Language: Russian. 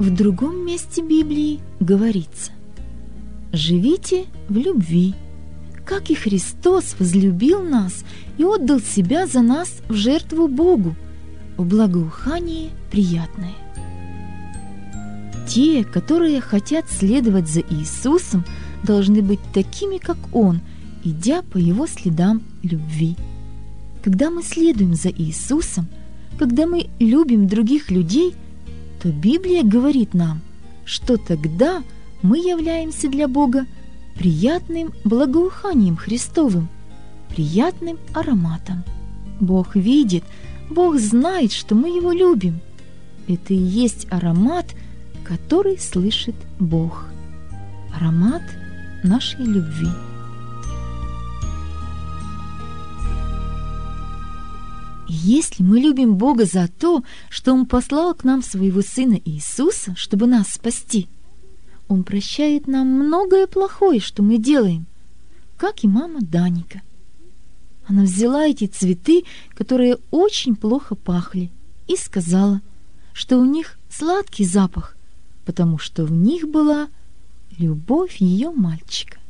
В другом месте Библии говорится: «Живите в любви, как и Христос возлюбил нас и отдал себя за нас в жертву Богу, в благоухании приятное». Те, которые хотят следовать за Иисусом, должны быть такими, как Он, идя по Его следам любви. Когда мы следуем за Иисусом, когда мы любим других людей, то Библия говорит нам, что тогда мы являемся для Бога приятным благоуханием Христовым, приятным ароматом. Бог видит, Бог знает, что мы Его любим. Это и есть аромат, который слышит Бог. Аромат нашей любви. И если мы любим Бога за то, что Он послал к нам своего Сына Иисуса, чтобы нас спасти, Он прощает нам многое плохое, что мы делаем, как и мама Даника. Она взяла эти цветы, которые очень плохо пахли, и сказала, что у них сладкий запах, потому что в них была любовь ее мальчика.